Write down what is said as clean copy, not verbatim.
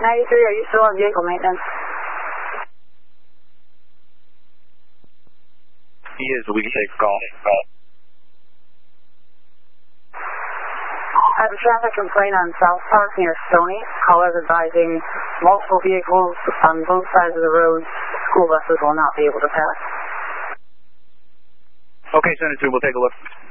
93, are you still on vehicle maintenance? He is. We can take a call. I have a traffic complaint on South Park near Stony. Callers advising multiple vehicles on both sides of the road. School buses will not be able to pass. Okay, send it to him. We'll take a look.